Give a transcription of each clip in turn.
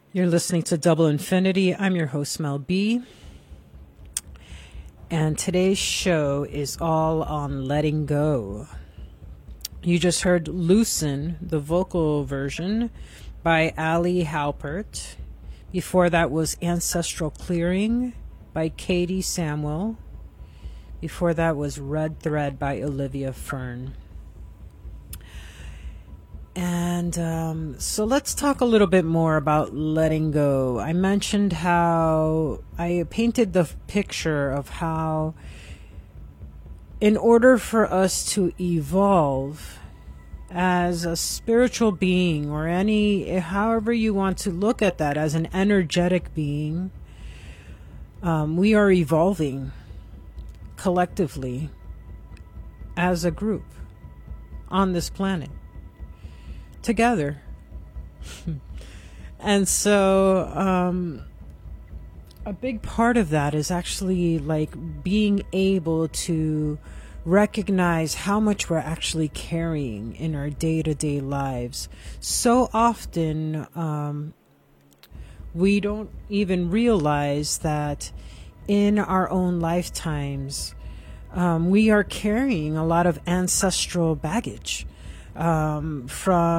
You're listening to Double Infinity. I'm your host, Mel B. And today's show is all on letting go. You just heard Loosen, the vocal version by Ali Halpert. Before that was Ancestral Clearing by Katie Samuel. Before that was Red Thread by Olivia Fern. And so let's talk a little bit more about letting go. I mentioned how I painted the picture of how in order for us to evolve as a spiritual being, or however you want to look at that, as an energetic being, we are evolving collectively as a group on this planet together. And so a big part of that is actually like being able to recognize how much we're actually carrying in our day-to-day lives. So often we don't even realize that in our own lifetimes we are carrying a lot of ancestral baggage. From,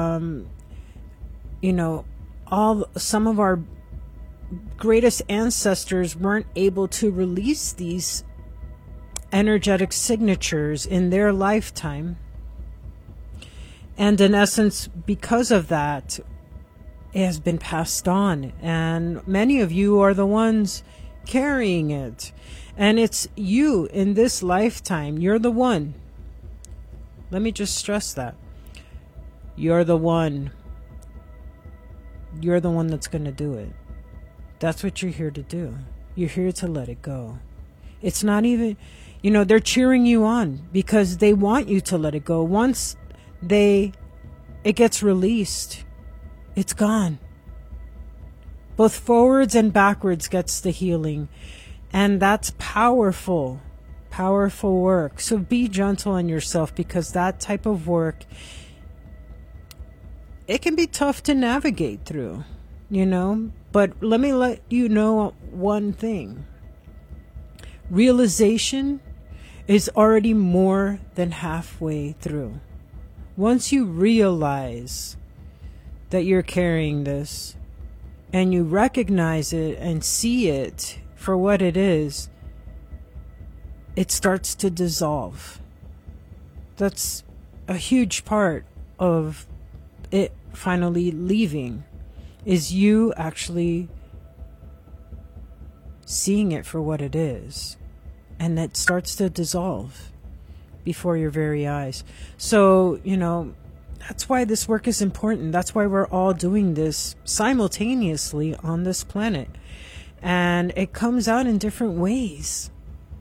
some of our greatest ancestors weren't able to release these energetic signatures in their lifetime. And in essence, because of that, it has been passed on. And many of you are the ones carrying it. And it's you in this lifetime. You're the one. Let me just stress that. You're the one. You're the one that's going to do it. That's what you're here to do. You're here to let it go. It's not even, they're cheering you on because they want you to let it go. Once it gets released, it's gone. Both forwards and backwards gets the healing. And that's powerful work. So be gentle on yourself, because that type of work, it can be tough to navigate through, but let me let you know one thing. Realization is already more than halfway through. Once you realize that you're carrying this and you recognize it and see it for what it is, it starts to dissolve. That's a huge part of it finally leaving, is you actually seeing it for what it is, and that starts to dissolve before your very eyes. So, that's why this work is important. That's why we're all doing this simultaneously on this planet, and it comes out in different ways.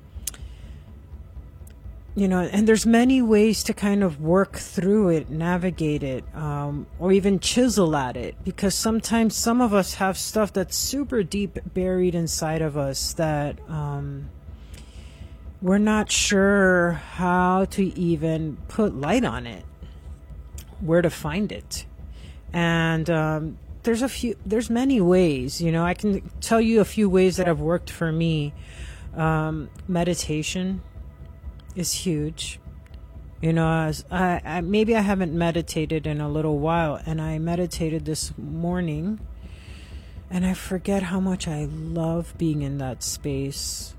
And there's many ways to kind of work through it, navigate it, or even chisel at it. Because sometimes some of us have stuff that's super deep buried inside of us that we're not sure how to even put light on it, where to find it. And there's many ways. I can tell you a few ways that have worked for me. Meditation is huge. As I maybe I haven't meditated in a little while, and I meditated this morning, and I forget how much I love being in that space.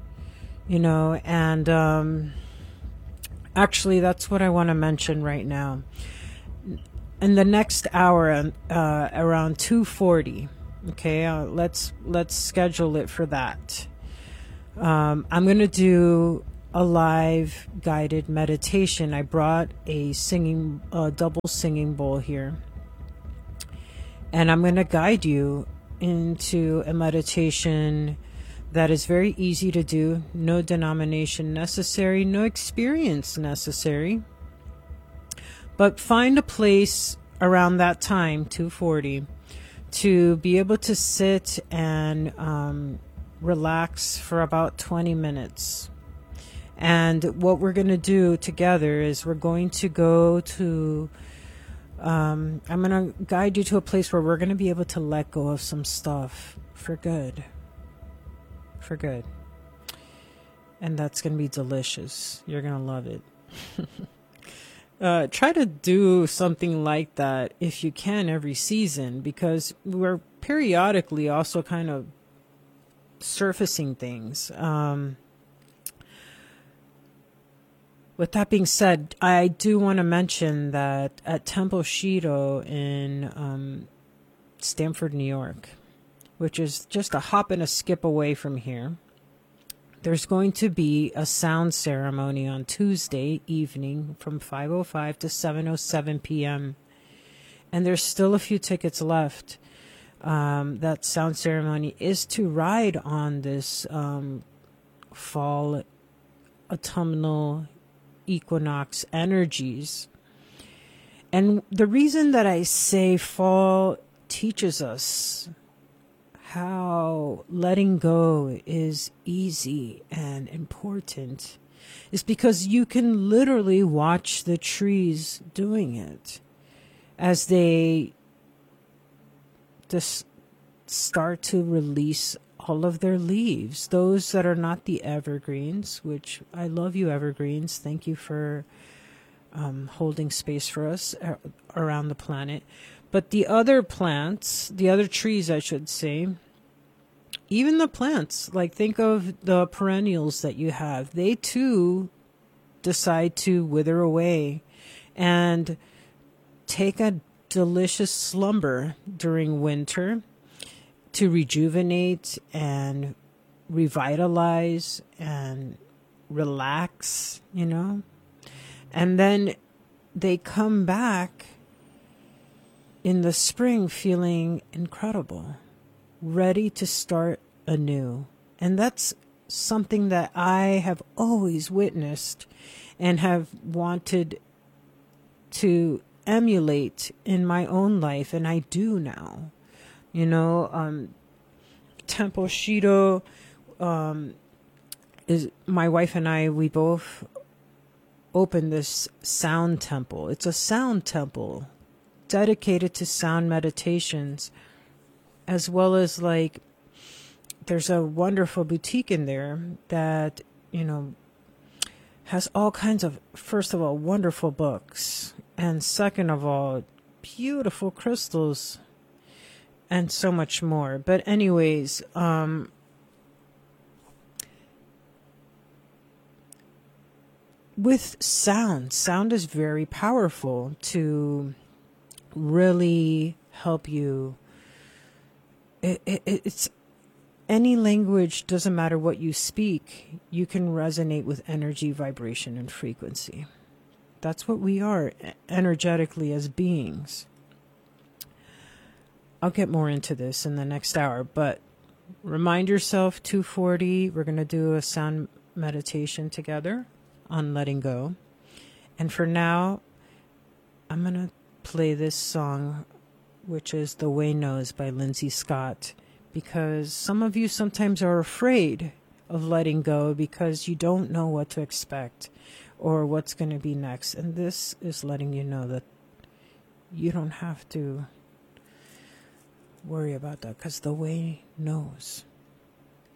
And actually that's what I want to mention right now. In the next hour, around 2:40, okay, let's schedule it for that. I'm going to do a live guided meditation. I brought a double singing bowl here, and I'm going to guide you into a meditation that is very easy to do. No denomination necessary, no experience necessary, but find a place around that time, 2:40, to be able to sit and relax for about 20 minutes. And what we're going to do together is we're going to go to I'm going to guide you to a place where we're going to be able to let go of some stuff for good. For good. And that's going to be delicious. You're going to love it. Try to do something like that if you can every season, because we're periodically also kind of surfacing things. With that being said, I do want to mention that at Temple Shido in Stamford, New York, which is just a hop and a skip away from here, there's going to be a sound ceremony on Tuesday evening from 5:05 to 7:07 p.m. And there's still a few tickets left. That sound ceremony is to ride on this fall autumnal equinox energies. And the reason that I say fall teaches us how letting go is easy and important is because you can literally watch the trees doing it as they just start to release all of their leaves. Those that are not the evergreens, which I love you, evergreens. Thank you for holding space for us around the planet. But the other plants, the other trees, I should say, even the plants, like think of the perennials that you have, they too decide to wither away and take a delicious slumber during winter to rejuvenate and revitalize and relax, you know? And then they come back in the spring feeling incredible, ready to start anew. And that's something that I have always witnessed and have wanted to emulate in my own life, and I do now. You know, Temple Shido is my wife and I. We both opened this sound temple. It's a sound temple dedicated to sound meditations, as well as like there's a wonderful boutique in there that, you know, has all kinds of, first of all, wonderful books, and second of all, beautiful crystals and so much more. But anyways, with sound is very powerful to really help you. It's any language, doesn't matter what you speak, you can resonate with energy, vibration, and frequency. That's what we are energetically as beings. I'll get more into this in the next hour, but remind yourself, 2:40, we're going to do a sound meditation together on letting go. And for now, I'm going to play this song, which is The Way Knows by Lindsay Scott, because some of you sometimes are afraid of letting go because you don't know what to expect or what's going to be next. And this is letting you know that you don't have to worry about that, because the way knows.